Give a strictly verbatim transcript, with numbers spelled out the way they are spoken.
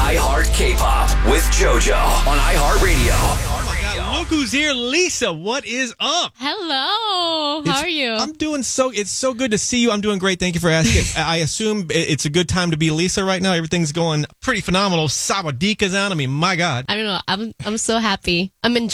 iHeart K-Pop with JoJo on iHeartRadio. Look who's here, Lisa. What is up? Hello. How It's- are you? I'm doing so. It's so good to see you. I'm doing great. Thank you for asking. I assume it- it's a good time to be Lisa right now. Everything's going pretty phenomenal. Sawadika's on. I mean, my God. I don't know. I'm I'm so happy. I'm enjoying